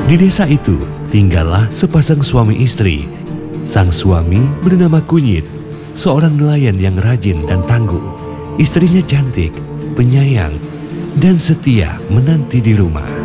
Di desa itu tinggallah sepasang suami istri. Sang suami bernama Kunyit, seorang nelayan yang rajin dan tangguh. Istrinya cantik, penyayang, dan setia menanti di rumah.